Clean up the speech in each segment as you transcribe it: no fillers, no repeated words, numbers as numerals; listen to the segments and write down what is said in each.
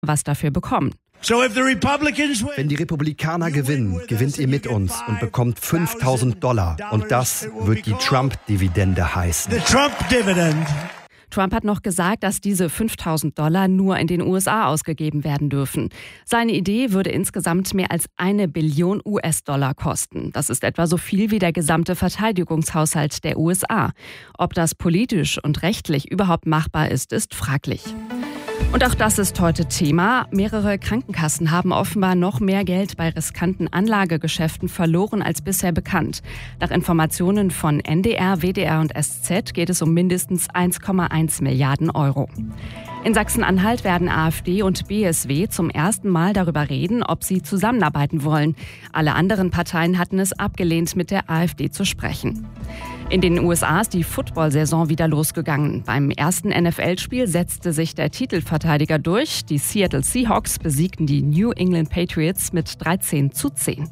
was dafür bekommen. Wenn die Republikaner gewinnen, gewinnt ihr mit uns und bekommt $5.000. Und das wird die Trump-Dividende heißen. Trump hat noch gesagt, dass diese $5.000 nur in den USA ausgegeben werden dürfen. Seine Idee würde insgesamt mehr als $1 Billion kosten. Das ist etwa so viel wie der gesamte Verteidigungshaushalt der USA. Ob das politisch und rechtlich überhaupt machbar ist, ist fraglich. Und auch das ist heute Thema. Mehrere Krankenkassen haben offenbar noch mehr Geld bei riskanten Anlagegeschäften verloren als bisher bekannt. Nach Informationen von NDR, WDR und SZ geht es um mindestens 1,1 Milliarden Euro. In Sachsen-Anhalt werden AfD und BSW zum ersten Mal darüber reden, ob sie zusammenarbeiten wollen. Alle anderen Parteien hatten es abgelehnt, mit der AfD zu sprechen. In den USA ist die Football-Saison wieder losgegangen. Beim ersten NFL-Spiel setzte sich der Titelverteidiger durch. Die Seattle Seahawks besiegten die New England Patriots mit 13:10.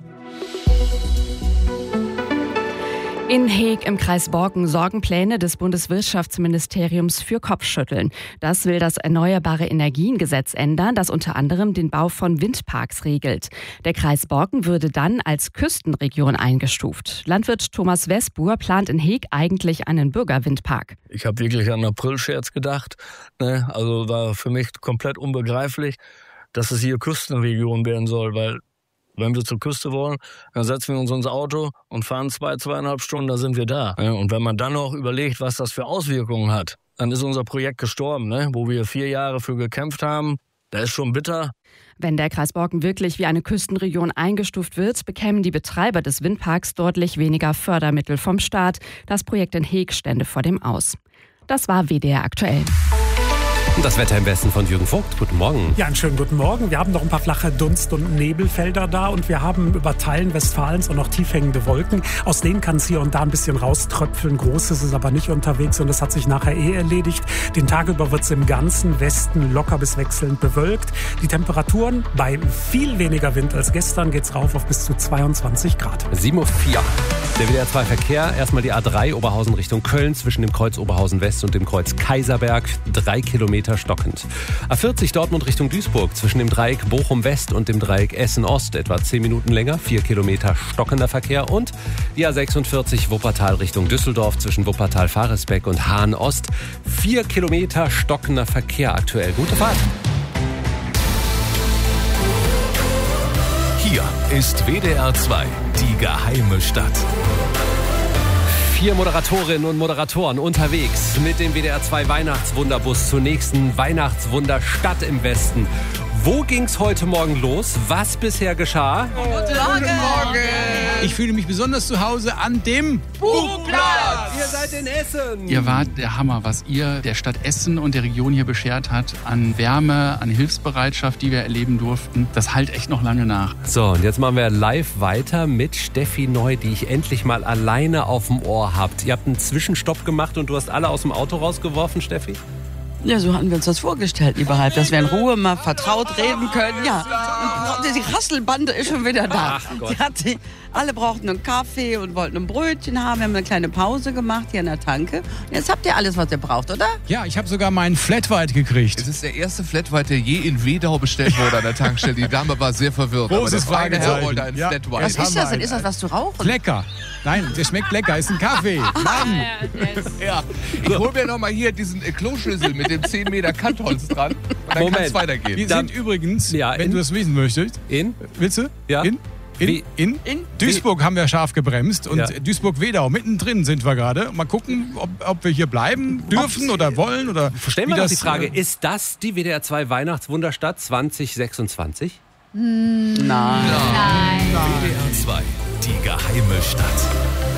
In Heeg im Kreis Borken sorgen Pläne des Bundeswirtschaftsministeriums für Kopfschütteln. Das will das Erneuerbare Energiengesetz ändern, das unter anderem den Bau von Windparks regelt. Der Kreis Borken würde dann als Küstenregion eingestuft. Landwirt Thomas Wesbuhr plant in Heeg eigentlich einen Bürgerwindpark. Ich habe wirklich an einen Aprilscherz gedacht. Also war für mich komplett unbegreiflich, dass es hier Küstenregion werden soll, weil wenn wir zur Küste wollen, dann setzen wir uns ins Auto und fahren 2,5 Stunden, da sind wir da. Und wenn man dann noch überlegt, was das für Auswirkungen hat, dann ist unser Projekt gestorben, wo wir 4 Jahre für gekämpft haben. Das ist schon bitter. Wenn der Kreis Borken wirklich wie eine Küstenregion eingestuft wird, bekämen die Betreiber des Windparks deutlich weniger Fördermittel vom Staat. Das Projekt in Heeg stände vor dem Aus. Das war WDR aktuell. Und das Wetter im Westen von Jürgen Vogt. Guten Morgen. Ja, einen schönen guten Morgen. Wir haben noch ein paar flache Dunst- und Nebelfelder da und wir haben über Teilen Westfalens auch noch tiefhängende Wolken. Aus denen kann es hier und da ein bisschen rauströpfeln. Groß ist es aber nicht unterwegs und das hat sich nachher erledigt. Den Tag über wird es im ganzen Westen locker bis wechselnd bewölkt. Die Temperaturen bei viel weniger Wind als gestern geht's rauf auf bis zu 22 Grad. 7:04 Uhr. Der WDR-2-Verkehr. Erstmal die A3 Oberhausen Richtung Köln zwischen dem Kreuz Oberhausen West und dem Kreuz Kaiserberg. 3 Kilometer stockend. A40 Dortmund Richtung Duisburg zwischen dem Dreieck Bochum West und dem Dreieck Essen Ost etwa 10 Minuten länger, 4 Kilometer stockender Verkehr. Und die A46 Wuppertal Richtung Düsseldorf zwischen Wuppertal-Faresbeck und Hahn Ost 4 Kilometer stockender Verkehr aktuell. Gute Fahrt! Hier ist WDR 2, die geheime Stadt. 4 Moderatorinnen und Moderatoren unterwegs mit dem WDR 2 Weihnachtswunderbus zur nächsten Weihnachtswunderstadt im Westen. Wo ging's heute Morgen los? Was bisher geschah? Guten Morgen! Ich fühle mich besonders zu Hause an dem Buchplatz! Ihr seid in Essen! Ihr wart der Hammer, was ihr der Stadt Essen und der Region hier beschert hat. An Wärme, an Hilfsbereitschaft, die wir erleben durften. Das hallt echt noch lange nach. So, und jetzt machen wir live weiter mit Steffi Neu, die ich endlich mal alleine auf dem Ohr habt. Ihr habt einen Zwischenstopp gemacht und du hast alle aus dem Auto rausgeworfen, Steffi? Ja, so hatten wir uns das vorgestellt, lieber Halb, dass wir in Ruhe mal vertraut reden können. Ja, und die Rasselbande ist schon wieder da. Ach Gott. Alle brauchten einen Kaffee und wollten ein Brötchen haben. Wir haben eine kleine Pause gemacht hier an der Tanke. Und jetzt habt ihr alles, was ihr braucht, oder? Ja, ich habe sogar meinen Flat White gekriegt. Es ist der erste Flat White, der je in Wedau bestellt wurde an der Tankstelle. Die Dame war sehr verwirrt. Großes aber der feine Herr Fragezeichen. wollte einen Ja. Flat White. Was ist das denn? Ist das was zu rauchen? Lecker. Nein, der schmeckt lecker. Ist ein Kaffee. Mann. Ja, ich hol mir noch mal hier diesen Kloschüssel mit dem 10 Meter Kantholz dran. Und dann kann es weitergehen. Wir sind übrigens, Ja, wenn du es wissen möchtest. Willst du? Ja. In Duisburg haben wir scharf gebremst und Ja. Duisburg-Wedau, mittendrin sind wir gerade. Mal gucken, ob wir hier bleiben dürfen oder wollen. Oder Stellen wir doch die Frage, ist das die WDR 2 Weihnachtswunderstadt 2026? Nein. WDR 2, die geheime Stadt.